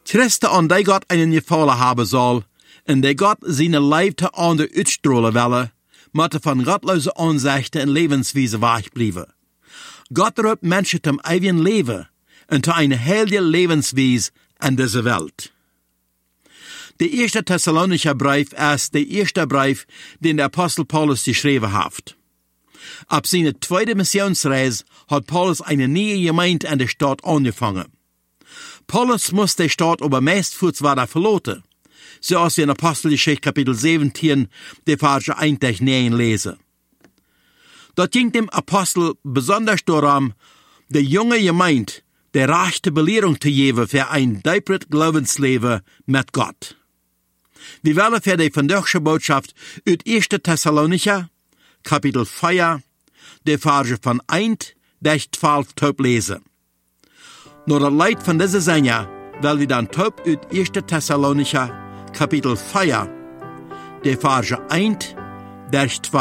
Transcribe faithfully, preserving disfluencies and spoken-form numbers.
Christen an die Gott einen Gefallen haben soll, en die Gott seine Leibte an der uitstrahlen welle, moeten van gottlose Ansichten en Lebensweise wegbleiben. Gott roept Menschen zum ewigen Leben und zu einer heiligen Lebensweise in dieser Welt. Der erste Thessalonicher Brief ist der erste Brief, den der Apostel Paulus geschrieben hat. Ab seiner zweiten Missionsreise hat Paulus eine neue Gemeinde in der Stadt angefangen. Paulus muss die Stadt aber meist fortwährend verlassen, so als wir in Apostelgeschichte Kapitel siebzehn, die Verse eins bis neun lesen. Dort ging dem Apostel besonders darum, der junge Gemeinde die rechte Belehrung zu geben für ein deipret Glaubensleben mit Gott. Wir wollen für die vandaagse Botschaft uit erste Thessalonicher, Kapitel vier, die Verse von eins bis zwölf taub lesen. Nur das Leid von dieser Sänger, weil wir dann taub uit erste Thessalonicher, Kapitel vier, die Verse eins bis zwölf